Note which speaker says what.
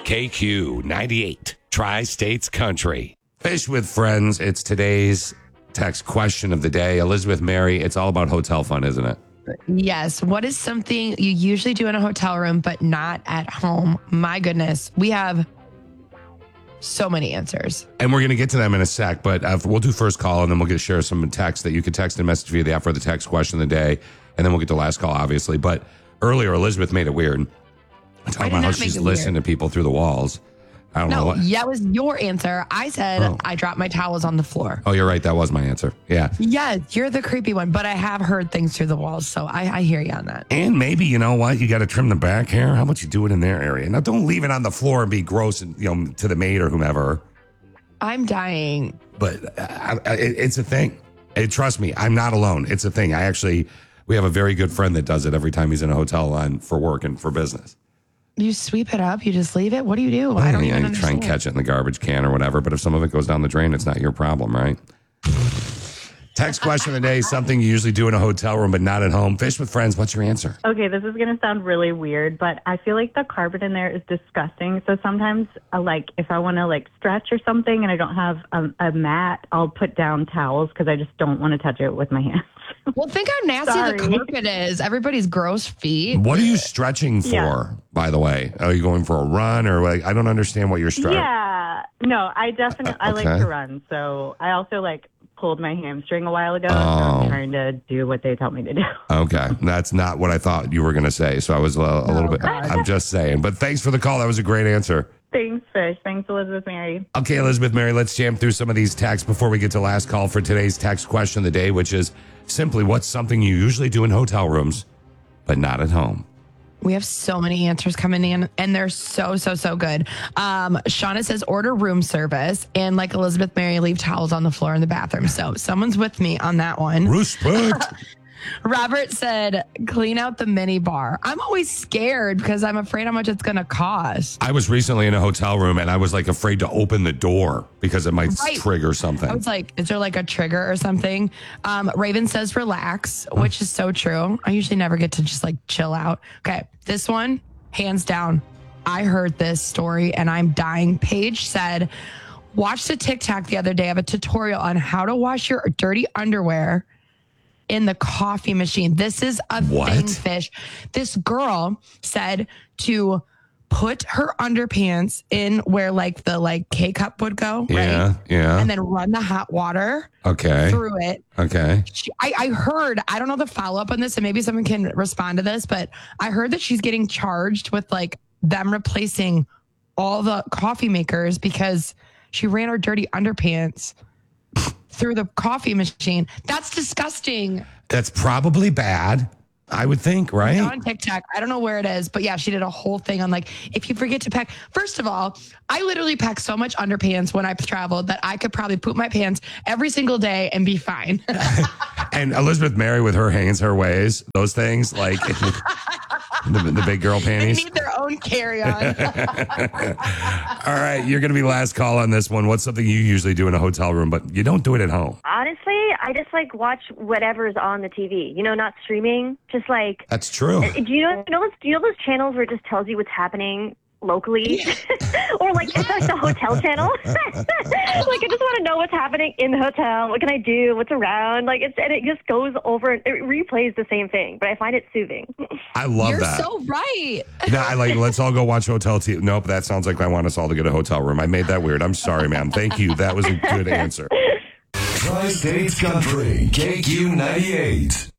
Speaker 1: KQ 98, Tri-States Country. Fish with Friends. It's today's text question of the day. Elizabeth Mary, it's all about hotel fun, isn't it?
Speaker 2: Yes. What is something you usually do in a hotel room, but not at home? My goodness. We have so many answers.
Speaker 1: And we're going to get to them in a sec, but we'll do first call and then we'll share some text that you can text and message via the app for the text question of the day. And then we'll get to last call, obviously. But earlier, Elizabeth made it weird. Talking about how she's listening to people through the walls. I don't know what.
Speaker 2: Yeah, that was your answer. I said I dropped my towels on the floor.
Speaker 1: Oh, you're right. That was my answer. Yeah.
Speaker 2: Yeah, you're the creepy one, but I have heard things through the walls, so I hear you on that.
Speaker 1: And maybe, you know what? You got to trim the back hair. How about you do it in their area? Now, don't leave it on the floor and be gross and, to the maid or whomever.
Speaker 2: I'm dying.
Speaker 1: But it's a thing. Trust me, I'm not alone. It's a thing. We have a very good friend that does it every time he's in a hotel line for work and for business.
Speaker 2: You sweep it up? You just leave it? What do you do? I don't even understand.
Speaker 1: Try and catch it in the garbage can or whatever. But if some of it goes down the drain, it's not your problem, right? Text question of the day, something you usually do in a hotel room but not at home. Fish with Friends, what's your answer?
Speaker 3: Okay, this is going to sound really weird, but I feel like the carpet in there is disgusting. So sometimes, if I want to, stretch or something and I don't have a mat, I'll put down towels because I just don't want to touch it with my hands.
Speaker 2: Well, think how nasty the carpet is. Everybody's gross feet.
Speaker 1: What are you stretching for, by the way? Are you going for a run or I don't understand what you're stretching.
Speaker 3: Yeah. No, I definitely, I like to run. So I also pulled my hamstring a while ago. So I'm trying to do what they tell me to do.
Speaker 1: Okay. That's not what I thought you were going to say. So I was a little bit, I'm just saying. But thanks for the call. That was a great answer.
Speaker 3: Thanks, Fish. Thanks, Elizabeth Mary.
Speaker 1: Okay, Elizabeth Mary, let's jam through some of these texts before we get to last call for today's text question of the day, which is simply what's something you usually do in hotel rooms, but not at home?
Speaker 2: We have so many answers coming in, and they're so good. Shauna says order room service, and like Elizabeth Mary, leave towels on the floor in the bathroom. So someone's with me on that one.
Speaker 1: Respect.
Speaker 2: Robert said, clean out the mini bar. I'm always scared because I'm afraid how much it's going to cost.
Speaker 1: I was recently in a hotel room and I was afraid to open the door because it might trigger something.
Speaker 2: I was like, is there a trigger or something? Raven says, relax, which is so true. I usually never get to just chill out. Okay. This one, hands down. I heard this story and I'm dying. Paige said, watched a TikTok the other day of a tutorial on how to wash your dirty underwear in the coffee machine. This is a thing, Fish. This girl said to put her underpants in where the K-cup would go, right?
Speaker 1: Yeah.
Speaker 2: And then run the hot water through it.
Speaker 1: Okay.
Speaker 2: I heard, I don't know the follow-up on this, and maybe someone can respond to this, but I heard that she's getting charged with them replacing all the coffee makers because she ran her dirty underpants through the coffee machine. That's disgusting.
Speaker 1: That's probably bad, I would think, right?
Speaker 2: On TikTok. I don't know where it is, but yeah, she did a whole thing on if you forget to pack. First of all, I literally pack so much underpants when I've traveled that I could probably poop my pants every single day and be fine.
Speaker 1: And Elizabeth Mary with her hands, her ways, those things, the big girl panties.
Speaker 2: They need their own carry-on.
Speaker 1: All right, you're going to be last call on this one. What's something you usually do in a hotel room, but you don't do it at home?
Speaker 4: Honestly, I just watch whatever's on the TV. Not streaming. Just
Speaker 1: That's true.
Speaker 4: Do you know those channels where it just tells you what's happening locally? Or it's the hotel channel. I just want to know what's happening in the hotel. What can I do? What's around? And it just goes over. It replays the same thing, but I find it soothing.
Speaker 1: I love that.
Speaker 2: You're so right.
Speaker 1: No, let's all go watch hotel TV. Nope, that sounds like I want us all to get a hotel room. I made that weird. I'm sorry, ma'am. Thank you. That was a good answer.
Speaker 5: Tri-States Country, KQ 98.